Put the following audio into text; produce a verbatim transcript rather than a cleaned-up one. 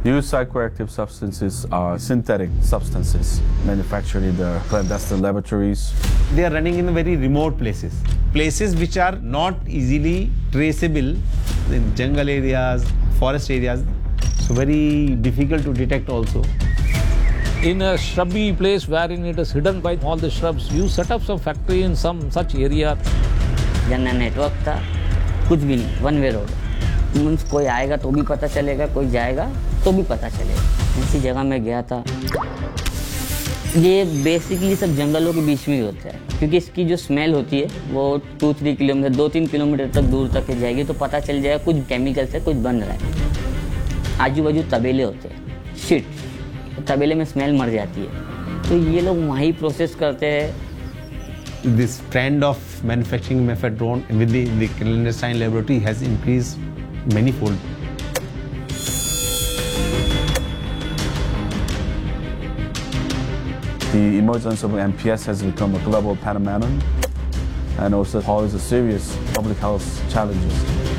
Used psychoactive substances are synthetic substances manufactured in the clandestine laboratories. They are running in very remote places, places which are not easily traceable in jungle areas, forest areas, so very difficult to detect also. In a shrubby place wherein it is hidden by all the shrubs, you set up some factory in some such area. General network था, कुछ भी नहीं, one way road. Means कोई आएगा तो भी पता चलेगा, कोई जाएगा तो भी पता चलेगा। ऐसी जगह में गया था। ये बेसिकली सब जंगलों के बीच में ही होता है, क्योंकि इसकी जो स्मेल होती है वो टू थ्री किलोमीटर दो तीन किलोमीटर तक दूर तक जाएगी, तो पता चल जाएगा कुछ केमिकल से कुछ बन रहा है। आजू बाजू तबेले होते हैं, शिट, तबेले में स्मेल मर जाती है, तो ये लोग वहीं प्रोसेस करते हैं। This trend of manufacturing mephedrone within the clandestine laboratory has increased manyfold. The emergence of M P S has become a global phenomenon and also poses serious public health challenges.